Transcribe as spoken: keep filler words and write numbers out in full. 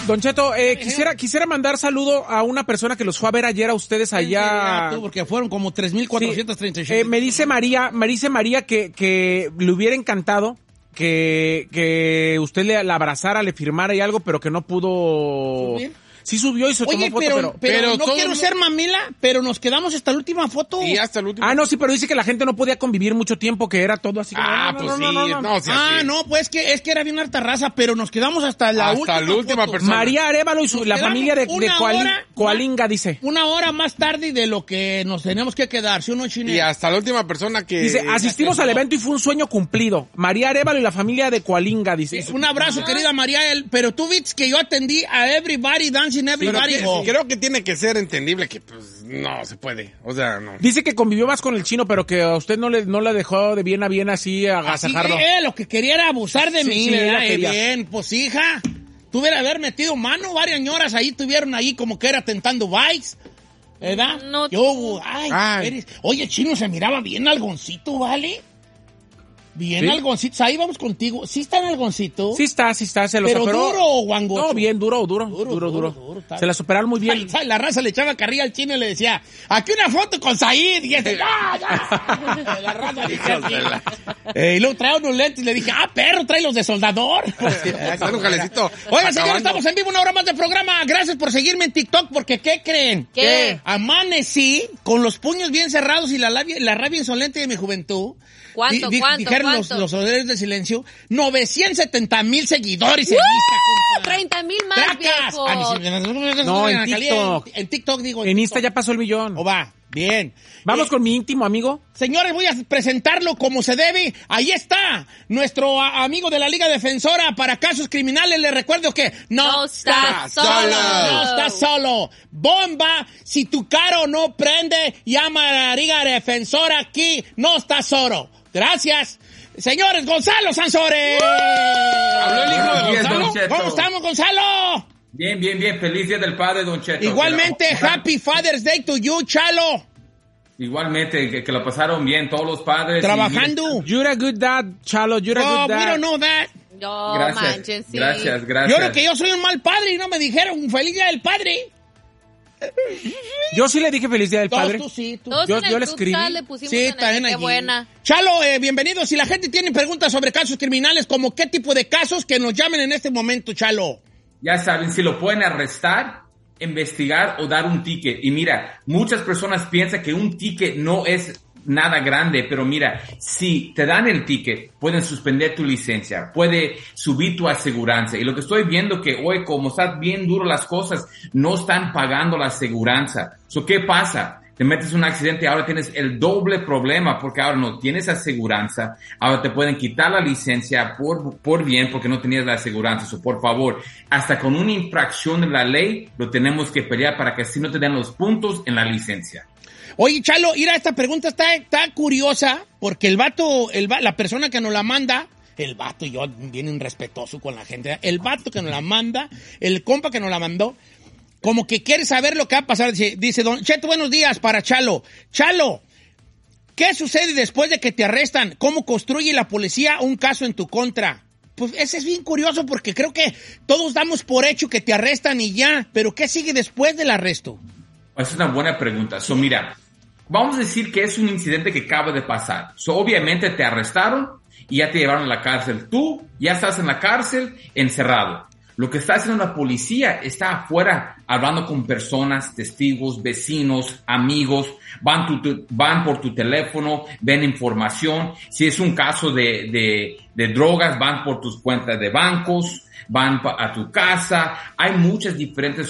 Don Cheto, eh, quisiera, quisiera mandar saludo a una persona que los fue a ver ayer a ustedes allá. Tú, porque fueron como tres mil cuatrocientos treinta y seis. Sí. Eh, me dice María, me dice María que, que le hubiera encantado que, que usted le, la abrazara, le firmara y algo, pero que no pudo... ¿Subir? Sí subió y se Oye, tomó foto, pero, pero... pero, pero no todo quiero el... ser mamila, pero nos quedamos hasta la última foto. Y hasta la última. Ah, no, sí, pero dice que la gente no podía convivir mucho tiempo, que era todo así. Ah, no, pues no, sí. no, no, no. no, sí, ah, sí. no, pues que es que era bien harta raza, pero nos quedamos hasta la hasta última la última foto. persona. María Arévalo y su, la familia de, de Coali, hora, Coalinga, dice. Una hora más tarde de lo que nos teníamos que quedar, si uno chino. Y hasta la última persona que... Dice, asistimos al evento y fue un sueño cumplido. María Arévalo y la familia de Coalinga, dice. Sí, un abrazo, querida María, el, pero tú viste que yo atendí a Everybody Dancing Everybody. Sí, oh. Creo que tiene que ser entendible que pues no se puede, o sea, no. Dice que convivió más con el chino, pero que a usted no le no la dejó de bien a bien así agasajarlo. Así que, eh, lo que quería era abusar de sí, mí, sí, ¿verdad? ella quería. Bien, pues hija, tuviera haber metido mano, varias ñoras ahí tuvieron ahí como que era tentando Vice, ¿verdad? No. Yo, ay, Ay. eres- oye, chino, se miraba bien algoncito, ¿vale? Bien ¿Sí? algoncito, ahí vamos contigo, ¿sí está en algoncito? Sí está, sí está, se lo ¿Pero superó. duro o guangocho? No, bien, duro, duro, Duro, duro, duro. duro, duro, está se la superaron muy bien. Ay, ¿sabes? La raza le echaba carrilla al chino y le decía, aquí una foto con Said. Y este, ¡ya, ya! La raza le decía así. Eh, y luego trae unos lentes y le dije, ah, perro, trae los de soldador. Dale un jalecito. Oigan, señores, Acabando. estamos en vivo, una hora más de programa. Gracias por seguirme en TikTok, porque ¿qué creen? ¿Qué? Amanecí con los puños bien cerrados y la, labia, la rabia insolente de mi juventud. ¿Cuánto, Di- di- cuánto, Dijeron cuánto? los, los odres de silencio, novecientos setenta mil seguidores en Insta, compa. treinta mil más, ¡Tracas! viejo. Ah, ni si- No, en Cali- TikTok. En TikTok, digo. En Insta ya TikTok. pasó el millón. O va, bien. Vamos Eh, con mi íntimo amigo. Señores, voy a presentarlo como se debe. Ahí está, nuestro a- amigo de la Liga Defensora para Casos Criminales. Les recuerdo que no, No está solo. No está solo. Bomba, si tu carro no prende, llama a la Liga Defensora aquí. No está solo. Gracias. Señores, Gonzalo Sansores. ¿Habló el hijo de Buenos días, Gonzalo? Don Cheto. ¿Cómo estamos, Gonzalo? Bien, bien, bien. Feliz Día del Padre, Don Cheto. Igualmente, Que la- Happy Father's Day to you, Chalo. Igualmente, que, que lo pasaron bien todos los padres. Trabajando. You're a good dad, Chalo, you're a Oh, good we dad. don't know that. No, Y gracias, manchen, sí. gracias, gracias. Yo creo que yo soy un mal padre y no me dijeron feliz día del padre. Yo sí le dije feliz día del Todos padre. tú sí, tú. Todos Yo- en el yo le club escribí. tal le pusimos Sí, en está bien el- qué allí. buena. Chalo, eh, bienvenido. Si la gente tiene preguntas sobre casos criminales, como qué tipo de casos, que nos llamen en este momento, Chalo. Ya saben, si lo pueden arrestar, investigar o dar un ticket. Y mira, muchas personas piensan que un ticket no es nada grande, pero mira, si te dan el ticket, pueden suspender tu licencia, puede subir tu aseguranza. Y lo que estoy viendo que hoy, como están bien duro las cosas, no están pagando la aseguranza. So, ¿qué pasa? Te metes en un accidente y ahora tienes el doble problema porque ahora no tienes aseguranza, ahora te pueden quitar la licencia por, por bien porque no tenías la aseguranza. So, por favor, hasta con una infracción de la ley lo tenemos que pelear para que así no te den los puntos en la licencia. Oye, Chalo, mira, esta pregunta está, está curiosa, porque el vato, el va- la persona que nos la manda, el vato, yo bien irrespetuoso con la gente, el vato que nos la manda, el compa que nos la mandó, como que quiere saber lo que va a pasar. Dice, dice Don Cheto, buenos días para Chalo. Chalo, ¿qué sucede después de que te arrestan? ¿Cómo construye la policía un caso en tu contra? Pues ese es bien curioso porque creo que todos damos por hecho que te arrestan y ya, pero ¿qué sigue después del arresto? Es una buena pregunta. So, mira, vamos a decir que es un incidente que acaba de pasar. So, obviamente te arrestaron y ya te llevaron a la cárcel. Tú ya estás en la cárcel encerrado. Lo que está haciendo la policía está afuera hablando con personas, testigos, vecinos, amigos, van, tu, tu- van por tu teléfono, ven información. Si es un caso de, de, de drogas, van por tus cuentas de bancos, van pa- a tu casa. Hay muchas diferentes